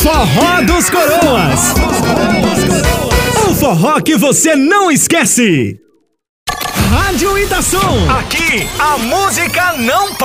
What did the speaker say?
Forró dos Coroas. O forró que você não esquece. Rádio Itação. Aqui a música não para.